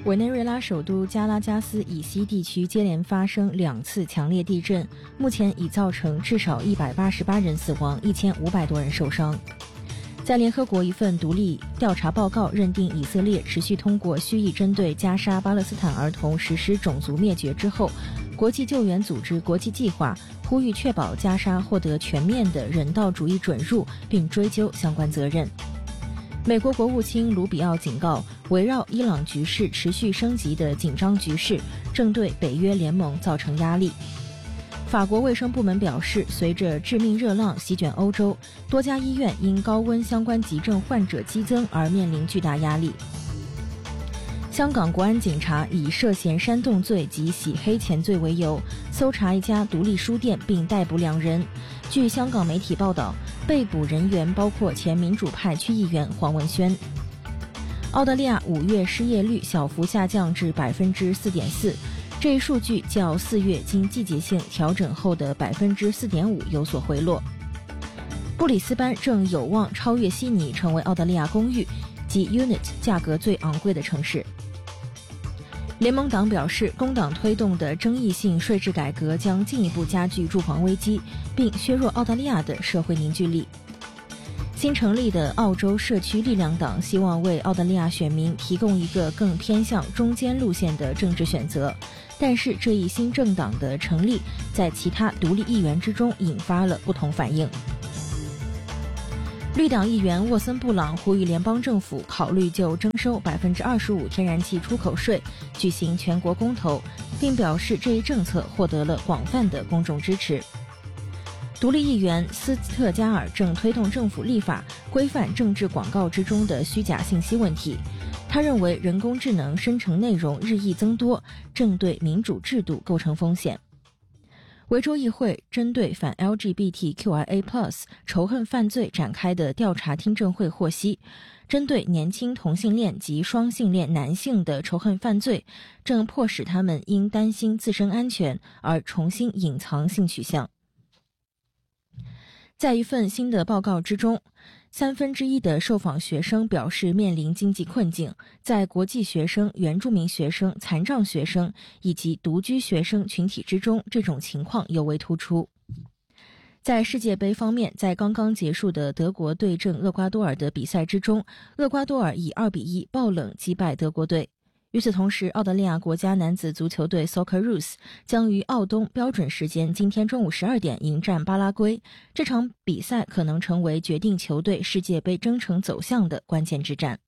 委内瑞拉首都加拉加斯以西地区接连发生2次强烈地震，目前已造成至少188人死亡，1500多人受伤。在联合国一份独立调查报告认定以色列持续通过蓄意针对加沙巴勒斯坦儿童实施种族灭绝之后，国际救援组织国际计划呼吁确保加沙获得全面的人道主义准入，并追究相关责任。美国国务卿卢比奥警告，围绕伊朗局势持续升级的紧张局势正对北约联盟造成压力。法国卫生部门表示，随着致命热浪席卷欧洲，多家医院因高温相关急症患者激增而面临巨大压力。香港国安警察以涉嫌煽动罪及洗黑钱罪为由，搜查一家独立书店并逮捕2人。据香港媒体报道，被捕人员包括前民主派区议员黄文轩。澳大利亚5月失业率小幅下降至 4.4%， 这一数据较4月经季节性调整后的 4.5% 有所回落。布里斯班正有望超越悉尼，成为澳大利亚公寓及 unit 价格最昂贵的城市。联盟党表示，工党推动的争议性税制改革将进一步加剧住房危机，并削弱澳大利亚的社会凝聚力。新成立的澳洲社区力量党希望为澳大利亚选民提供一个更偏向中间路线的政治选择，但是这一新政党的成立在其他独立议员之中引发了不同反应。绿党议员沃森布朗呼吁联邦政府考虑就征收 25% 天然气出口税举行全国公投，并表示这一政策获得了广泛的公众支持。独立议员斯特加尔正推动政府立法规范政治广告之中的虚假信息问题。他认为人工智能生成内容日益增多，正对民主制度构成风险。维州议会针对反 LGBTQIA+ 仇恨犯罪展开的调查听证会获悉，针对年轻同性恋及双性恋男性的仇恨犯罪，正迫使他们因担心自身安全而重新隐藏性取向。在一份新的报告之中，1/3的受访学生表示面临经济困境，在国际学生、原住民学生、残障学生以及独居学生群体之中，这种情况尤为突出。在世界杯方面，在刚刚结束的德国对阵厄瓜多尔的比赛之中，厄瓜多尔以2-1爆冷击败德国队。与此同时，澳大利亚国家男子足球队 Socceroos 将于澳东标准时间今天中午12点迎战巴拉圭。这场比赛可能成为决定球队世界杯征程走向的关键之战。